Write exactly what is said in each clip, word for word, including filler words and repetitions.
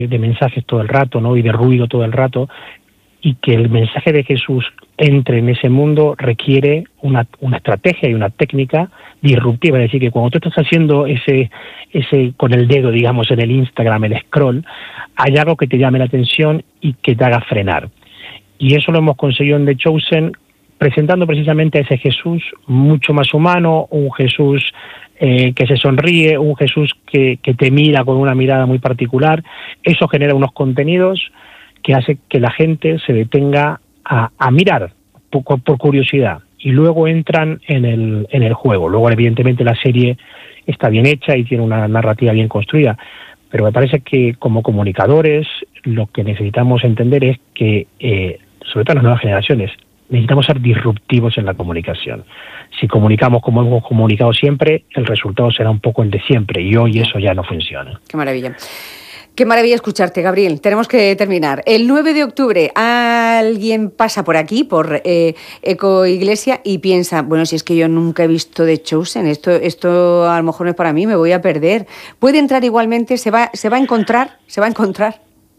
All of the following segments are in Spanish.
de mensajes todo el rato, ¿no? Y de ruido todo el rato, y que el mensaje de Jesús entre en ese mundo requiere una, una estrategia y una técnica disruptiva. Es decir, que cuando tú estás haciendo ese, ese con el dedo, digamos, en el Instagram, el scroll, hay algo que te llame la atención y que te haga frenar. Y eso lo hemos conseguido en The Chosen, presentando precisamente a ese Jesús mucho más humano, un Jesús eh, que se sonríe, un Jesús que, que te mira con una mirada muy particular. Eso genera unos contenidos que hace que la gente se detenga a, a mirar por, por curiosidad, y luego entran en el, en el juego. Luego, evidentemente, la serie está bien hecha y tiene una narrativa bien construida, pero me parece que como comunicadores lo que necesitamos entender es que, eh, sobre todo las nuevas generaciones, necesitamos ser disruptivos en la comunicación. Si comunicamos como hemos comunicado siempre, el resultado será un poco el de siempre, y hoy eso ya no funciona. Qué maravilla. Qué maravilla escucharte, Gabriel. Tenemos que terminar. El nueve de octubre alguien pasa por aquí, por eh, Ecoiglesia, y piensa, bueno, si es que yo nunca he visto The Chosen, esto, esto a lo mejor no es para mí, me voy a perder. ¿Puede entrar igualmente? ¿Se va, se va a encontrar? ¿Se va a encontrar?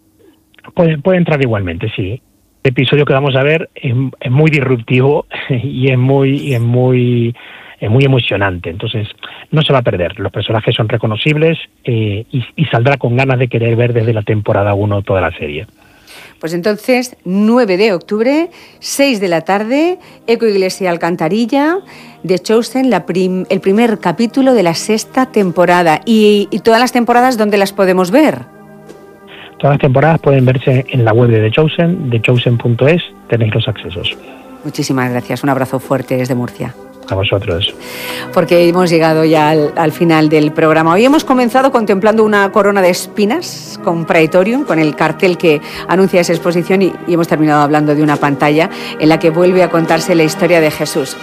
Puede, puede entrar igualmente, sí. El episodio que vamos a ver es, es muy disruptivo y es muy, y es muy... es muy emocionante, entonces no se va a perder. Los personajes son reconocibles eh, y, y saldrá con ganas de querer ver desde la temporada uno toda la serie. Pues entonces, nueve de octubre, seis de la tarde, Ecoiglesia Alcantarilla, The Chosen, la prim, el primer capítulo de la sexta temporada. ¿Y, y todas las temporadas dónde las podemos ver? Todas las temporadas pueden verse en la web de The Chosen, the chosen punto es, tenéis los accesos. Muchísimas gracias, un abrazo fuerte desde Murcia. A vosotros. Porque hemos llegado ya al, al final del programa. Hoy hemos comenzado contemplando una corona de espinas con Praetorium, con el cartel que anuncia esa exposición, y, y hemos terminado hablando de una pantalla en la que vuelve a contarse la historia de Jesús.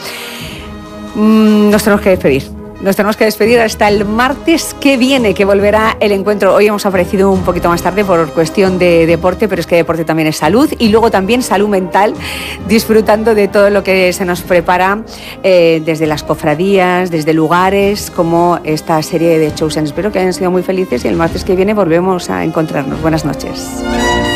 Mm, nos tenemos que despedir. Nos tenemos que despedir hasta el martes que viene, que volverá el encuentro. Hoy hemos aparecido un poquito más tarde por cuestión de deporte, pero es que deporte también es salud, y luego también salud mental, disfrutando de todo lo que se nos prepara eh, desde las cofradías, desde lugares como esta serie de Chosen. Espero que hayan sido muy felices y el martes que viene volvemos a encontrarnos. Buenas noches.